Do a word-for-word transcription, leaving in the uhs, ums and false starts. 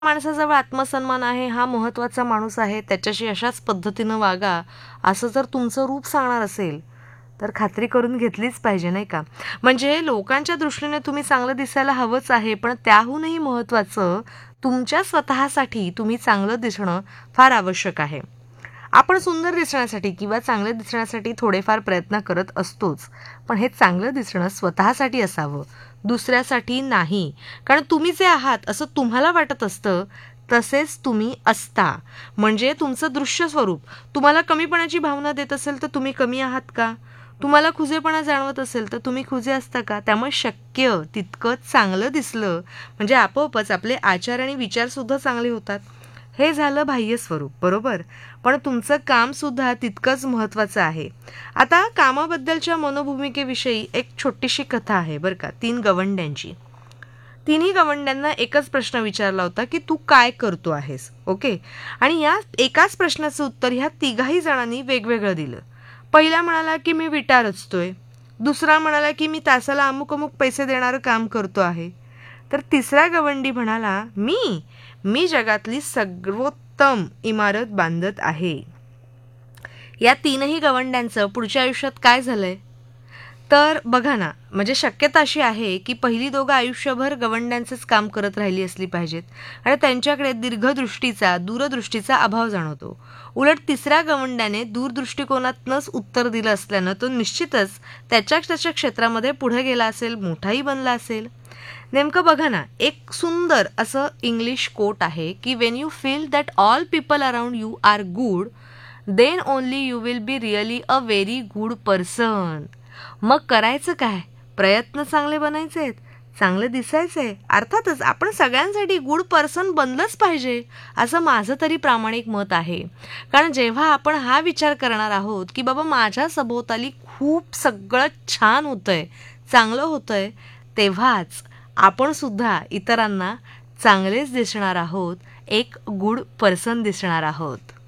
माणसाजवळ आत्मसन्मान आहे, हा महत्त्वाचा माणूस आहे, त्याच्याशी अशाच पद्धतीनं वागा, असं जर तुमचं रूप सांगणार असेल तर खात्री करून घेतलीच पाहिजे, नाही का? म्हणजे लोकांच्या दृष्टीने तुम्ही चांगलं दिसायला हवंच आहे, पण त्याहूनही महत्त्वाचं तुमच्या स्वतःसाठी तुम्ही चांगलं दिसणं फार आवश्यक आहे. आपण सुंदर दिसण्यासाठी किंवा चांगले दिसण्यासाठी थोडेफार प्रयत्न करत असतोच, पण हे चांगलं दिसणं स्वतःसाठी असावं, दुसऱ्यासाठी नाही. कारण तुम्ही जे आहात असं तुम्हाला वाटत असतं तसेच तुम्ही असता. म्हणजे तुमचं दृश्य स्वरूप तुम्हाला कमीपणाची भावना देत असेल तर तुम्ही कमी आहात का? तुम्हाला खुजेपणा जाणवत असेल तर तुम्ही खुजे असता का? त्यामुळे शक्य तितकं चांगलं दिसलं म्हणजे आपोआपच आपले आचार आणि विचारसुद्धा चांगले होतात. हे झालं बाह्य स्वरूप, बरोबर? पण तुमचं कामसुद्धा तितकंच महत्त्वाचं आहे. आता कामाबद्दलच्या मनोभूमिकेविषयी एक छोटीशी कथा आहे बरं का, तीन गवंड्यांची. तिन्ही गवंड्यांना एकच प्रश्न विचारला होता की तू काय करतो आहेस, ओके? आणि या एकाच प्रश्नाचं उत्तर ह्या तिघाही जणांनी वेगवेगळं दिलं. पहिला म्हणाला की मी विटा रचतोय, दुसरा म्हणाला की मी तासाला अमुक अमुक पैसे देणारं काम करतो आहे, तर तिसरा गवंडी म्हणाला मी मी जगातली सर्वोत्तम इमारत बांधत आहे. या तीनही गवंड्यांचं पुढच्या आयुष्यात काय झालंय तर बघा ना, म्हणजे शक्यता अशी आहे की पहिली दोघं आयुष्यभर गवंड्यांचंच काम करत राहिली असली पाहिजेत आणि त्यांच्याकडे दीर्घदृष्टीचा दूरदृष्टीचा अभाव जाणवतो. उलट तिसऱ्या गवंड्याने दूरदृष्टिकोनातनंच उत्तर दिलं असल्यानं तो निश्चितच त्याच्या त्याच्या क्षेत्रामध्ये पुढे गेला असेल, मोठाही बनला असेल. नेमकं बघा ना, एक सुंदर असं इंग्लिश कोट आहे की Wien you feel that all people around you R good then only you will be really a very good person. मग करायचं काय? प्रयत्न चांगले बनायचेत, चांगले दिसायचे. अर्थातच आपण सगळ्यांसाठी गुड पर्सन बनलंच पाहिजे असं माझं तरी प्रामाणिक मत आहे. कारण जेव्हा आपण हा विचार करणार आहोत की बाबा माझ्या सभोवताली खूप सगळं छान होतंय, चांगलं होतंय, तेव्हाच आपण सुद्धा इतरांना चांगलेच दिसणार आहोत, एक गुड पर्सन दिसणार आहोत.